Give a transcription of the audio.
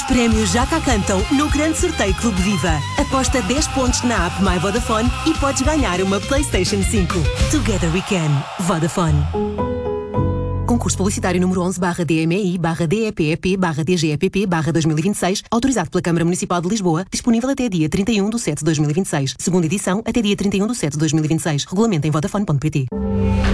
prémios já cá cantam no grande sorteio Clube Viva. Aposta 10 pontos na app My Vodafone e podes ganhar uma PlayStation 5. Together we can. Vodafone. Concurso publicitário número 11/DMI/DEPEP/DGEPP/2026, autorizado pela Câmara Municipal de Lisboa, disponível até dia 31/7/2026. Segunda edição até dia 31/7/2026. Regulamento em vodafone.pt.